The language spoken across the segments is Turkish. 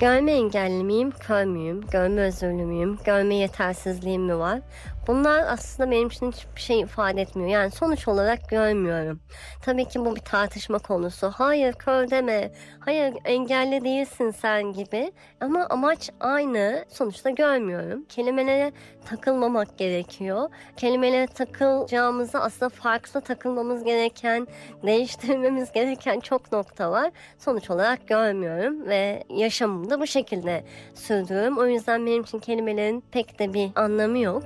Görme engelli miyim, kör müyüm, görme özürlü müyüm, görme yetersizliğim mi var? Bunlar aslında benim için hiçbir şey ifade etmiyor. Yani sonuç olarak görmüyorum. Tabii ki bu bir tartışma konusu. Hayır kör deme, hayır engelli değilsin sen gibi. Ama amaç aynı. Sonuçta görmüyorum. Kelimelere takılmamak gerekiyor. Kelimelere takılacağımızda aslında farklı takılmamız gereken, değiştirmemiz gereken çok nokta var. Sonuç olarak görmüyorum ve yaşamımı da bu şekilde sürdürüyorum. O yüzden benim için kelimelerin pek de bir anlamı yok.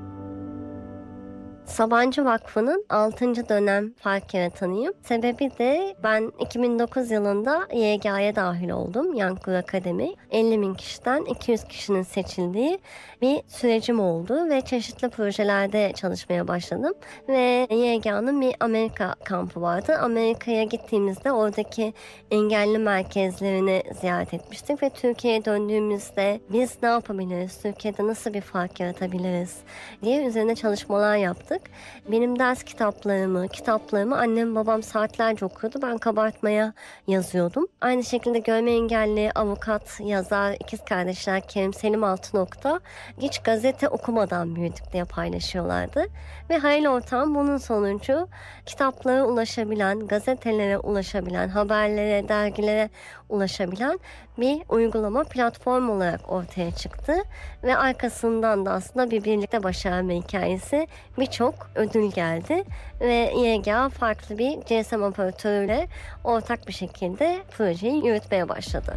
Sabancı Vakfı'nın 6. dönem fark yaratanıyım. Sebebi de ben 2009 yılında YGA'ya dahil oldum. Young Guru Akademi. 50.000 kişiden 200 kişinin seçildiği bir sürecim oldu ve çeşitli projelerde çalışmaya başladım. Ve YGA'nın bir Amerika kampı vardı. Amerika'ya gittiğimizde oradaki engelli merkezlerini ziyaret etmiştik ve Türkiye'ye döndüğümüzde biz ne yapabiliriz, Türkiye'de nasıl bir fark yaratabiliriz diye üzerine çalışmalar yaptık. Benim ders kitaplarımı annem babam saatlerce okuyordu. Ben kabartmaya yazıyordum. Aynı şekilde görme engelli avukat, yazar, ikiz kardeşler Kerim Selim Altınok'ta hiç gazete okumadan büyüdük diye paylaşıyorlardı. Ve hayal ortam bunun sonucu kitaplara ulaşabilen, gazetelere ulaşabilen, haberlere, dergilere ulaşabilen bir uygulama platform olarak ortaya çıktı. Ve arkasından da aslında bir birlikte başarma hikayesi birçok ödül geldi. Ve YGA farklı bir GSM operatörüyle ortak bir şekilde projeyi yürütmeye başladı.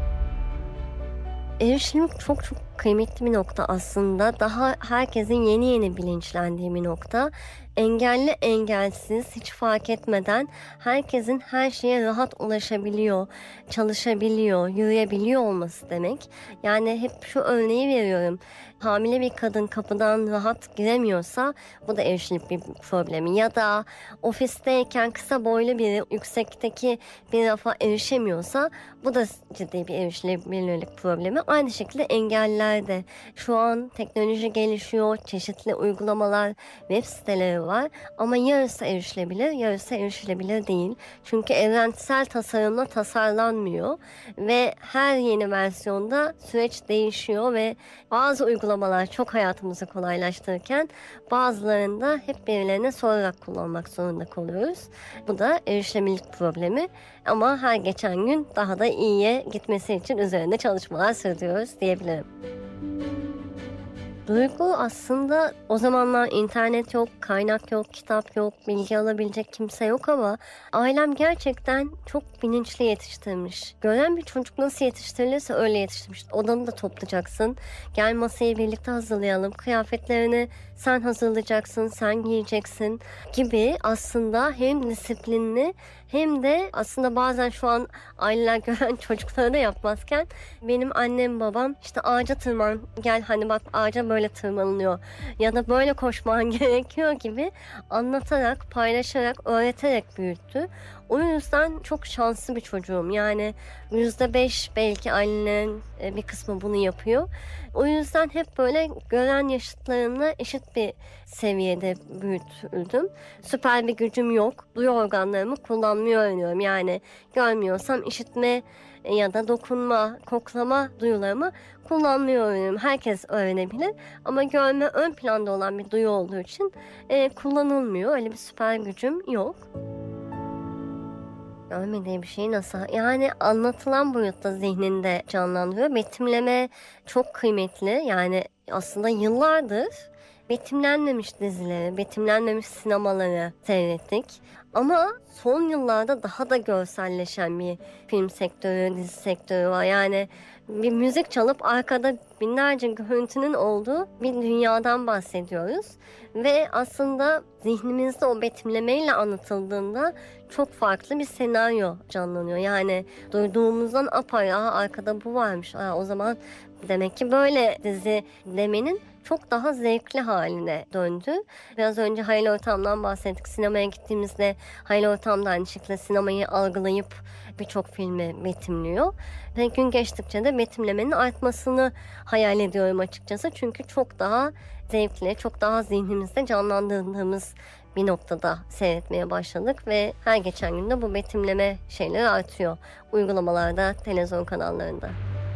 Erişimlik çok kıymetli bir nokta aslında. Daha herkesin yeni bilinçlendiği bir nokta. Engelli engelsiz hiç fark etmeden herkesin her şeye rahat ulaşabiliyor, çalışabiliyor, yürüyebiliyor olması demek. Yani hep şu örneği veriyorum. Hamile bir kadın kapıdan rahat giremiyorsa bu da erişimlik bir problemi. Ya da ofisteyken kısa boylu biri yüksekteki bir rafa erişemiyorsa bu da ciddi bir erişilebilirlik problemi. Aynı şekilde engelliler de şu an teknoloji gelişiyor, çeşitli uygulamalar, web siteleri var ama yarısı erişilebilir, yarısı erişilebilir değil. Çünkü evrensel tasarımla tasarlanmıyor ve her yeni versiyonda süreç değişiyor ve bazı uygulamalar çok hayatımızı kolaylaştırırken bazılarında hep birilerine sorarak kullanmak zorunda kalıyoruz. Bu da erişilebilirlik problemi ama her geçen gün daha da iyiye gitmesi için üzerinde çalışmalar sürdürüyoruz diyebilirim. Duygu aslında o zamanlar internet yok, kaynak yok, kitap yok, bilgi alabilecek kimse yok ama ailem gerçekten çok bilinçli yetiştirmiş. Gören bir çocuk nasıl yetiştirilirse öyle yetiştirmiş. Odanı da toplayacaksın, gel masayı birlikte hazırlayalım, kıyafetlerini sen hazırlayacaksın, sen giyeceksin gibi aslında hem disiplinli hem de aslında bazen şu an aileler gören çocuklara da yapmazken benim annem babam işte ağaca tırman, gel hani bak ağaca böyle tırmanılıyor ya da böyle koşman gerekiyor gibi anlatarak, paylaşarak, öğreterek büyüttü. O yüzden çok şanslı bir çocuğum. Yani %5 belki ailelerin bir kısmı bunu yapıyor. O yüzden hep böyle gören yaşıtlarımla eşit bir seviyede büyütüldüm. Süper bir gücüm yok. Duyu organlarımı kullanmayı öğreniyorum. Yani görmüyorsam işitme ya da dokunma, koklama duyularımı kullanmayı öğreniyorum. Herkes öğrenebilir ama görme ön planda olan bir duyu olduğu için kullanılmıyor. Öyle bir süper gücüm yok. Görmediği bir şeyi nasıl? Yani anlatılan boyutta zihninde canlandırıyor. Betimleme çok kıymetli. Yani aslında yıllardır betimlenmemiş dizileri, betimlenmemiş sinemaları seyrettik. Ama son yıllarda daha da görselleşen bir film sektörü, dizi sektörü var. Yani bir müzik çalıp arkada binlerce görüntünün olduğu bir dünyadan bahsediyoruz. Ve aslında zihnimizde o betimlemeyle anlatıldığında çok farklı bir senaryo canlanıyor. Yani duyduğumuzdan apayrı arkada bu varmış. O zaman demek ki böyle dizi demenin çok daha zevkli haline döndü. Biraz önce hayal ortamdan bahsettik. Sinemaya gittiğimizde hayal ortamda aynı şekilde sinemayı algılayıp birçok filmi betimliyor. Ve gün geçtikçe de betimlemenin artmasını hayal ediyorum açıkçası. Çünkü çok daha zevkli, çok daha zihnimizde canlandırdığımız bir noktada seyretmeye başladık ve her geçen gün de bu betimleme şeyleri artıyor uygulamalarda, televizyon kanallarında.